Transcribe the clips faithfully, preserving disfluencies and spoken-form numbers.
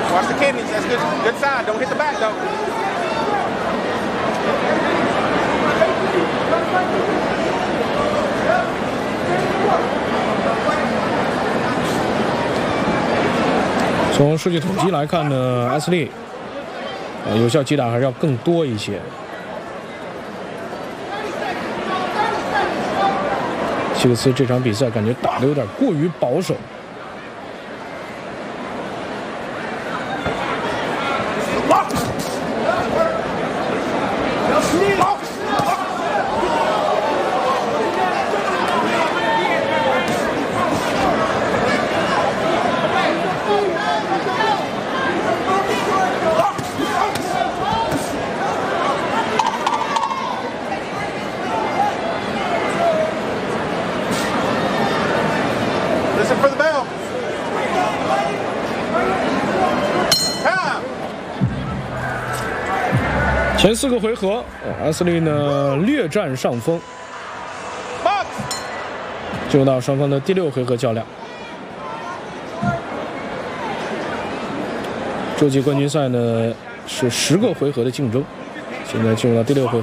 Watch the kidneys. That's good. Good side. Don't hit the back though. 从数据统计来看呢，埃斯利呃有效击打还是要更多一些。希克斯这场比赛感觉打得有点过于保守。 前四个回合，埃斯利呢略占上风。进入到双方的第六回合较量。洲际冠军赛呢是十个回合的竞争，现在进入到第六回合。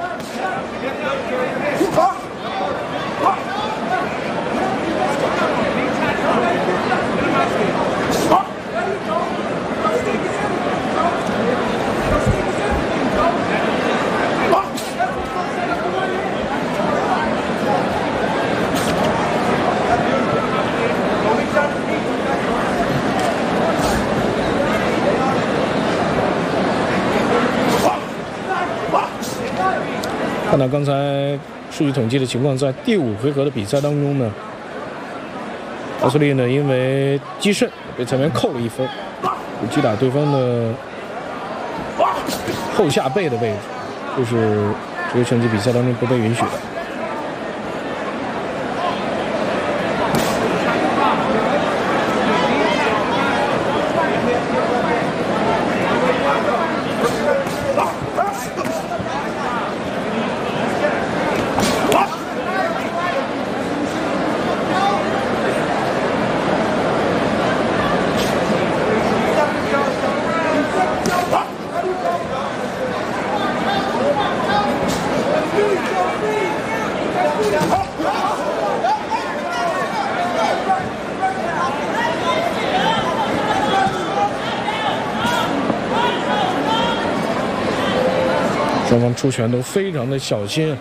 看到刚才数据统计的情况，在第五回合的比赛当中呢，奥斯利呢因为击肾被裁判扣了一分，击打对方的后下背的位置，这是这个拳击比赛当中不被允许的。 双方出拳都非常的小心。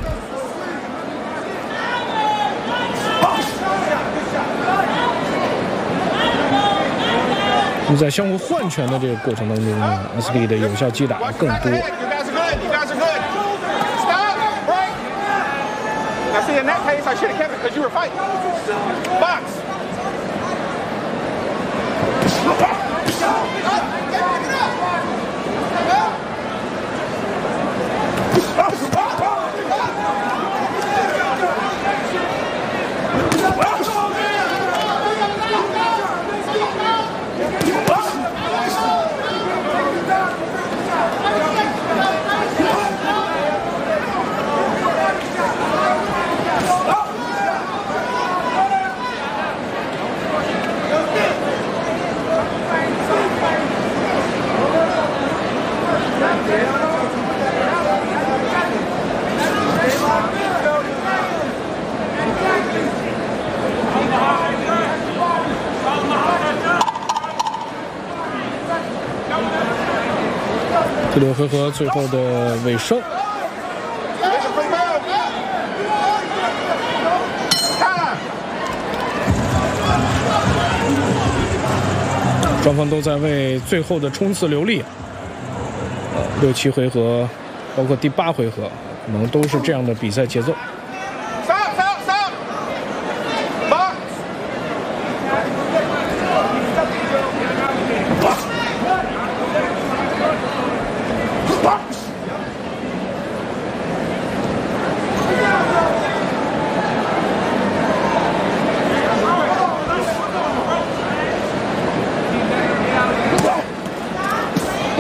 那么在相互换拳的这个过程当中呢，埃斯利的有效击打更多。 Now see, in that case, I should have kept it because you were fighting. Box. 第六回合最后的尾声，双方都在为最后的冲刺留力。呃，六七回合，包括第八回合，可能都是这样的比赛节奏。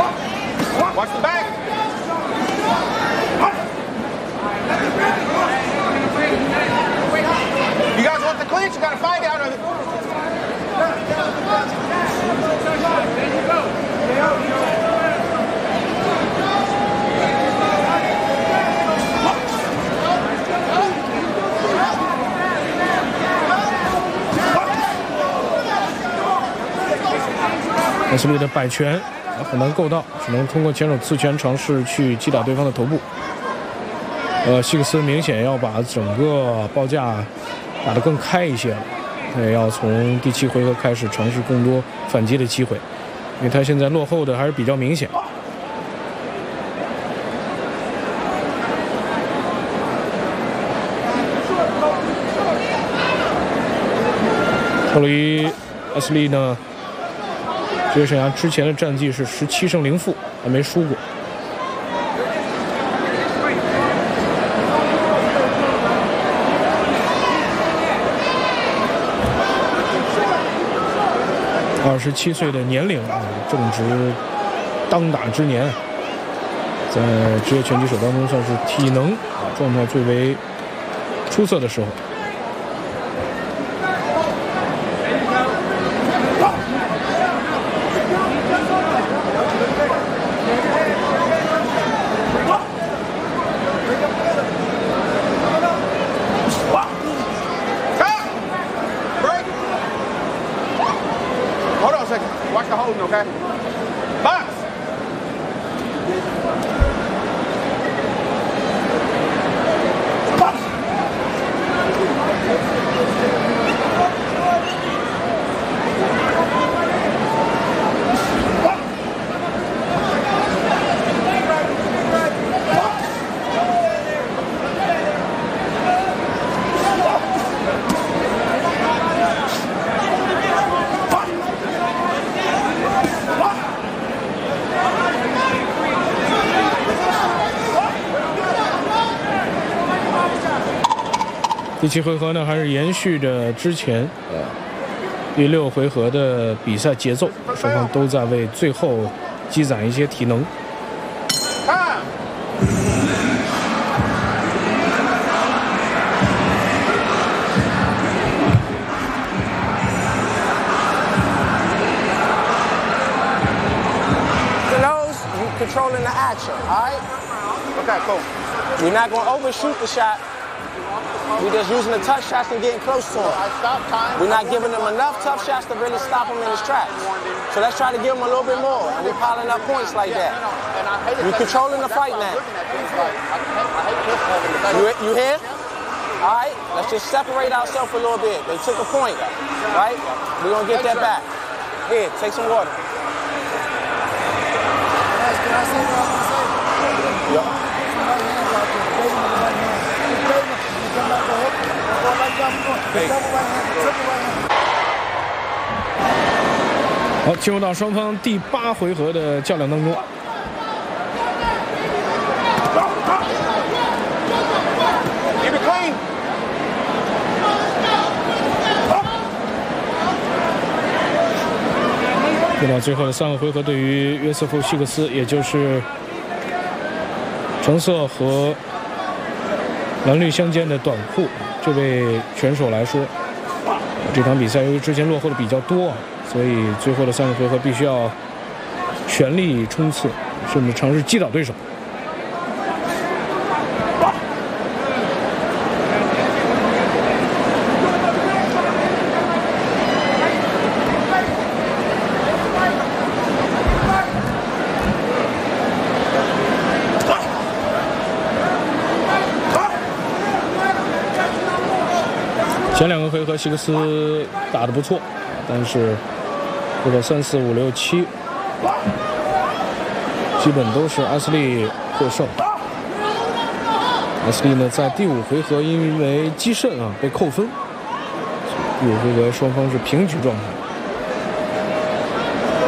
Watch the back. 艾斯利的摆拳很难够到，只能通过前手刺拳尝试去击打对方的头部。呃，希克斯明显要把整个报价打得更开一些了，他也要从第七回合开始尝试更多反击的机会，因为他现在落后的还是比较明显。后来艾斯利呢，职业生涯之前的战绩是十七胜零负，还没输过。二十七岁的年龄啊，正值当打之年，在职业拳击手当中算是体能啊状态最为出色的时候。 Watch the holding, okay? Box! Box! 第七回合呢，还是延续着之前呃第六回合的比赛节奏，双方都在为最后积攒一些体能。 Controlling the action, all right? Okay, cool. We're not going to overshoot the shot. We're just using the tough shots and getting close to him. We're not giving him enough tough shots to really stop him in his tracks. So let's try to give him a little bit more. And we're piling up points like that. We're controlling the fight now. You, you hear? All right? Let's just separate ourselves a little bit. They took a point, right? We're going to get that back. Here, take some water. Yeah. 好，进入到双方第八回合的较量当中。 Keep it clean. 进入到最后的三个回合，对于约瑟夫·希克斯，也就是橙色和蓝绿相间的短裤这位选手来说，这场比赛由于之前落后的比较多，所以最后的三个回合必须要全力冲刺，甚至尝试击倒对手。前两个回合希克斯打得不错，但是回合三四五六七基本都是艾斯利获胜。艾斯利呢在第五回合因为击肾啊被扣分，第五回合双方是平局状态。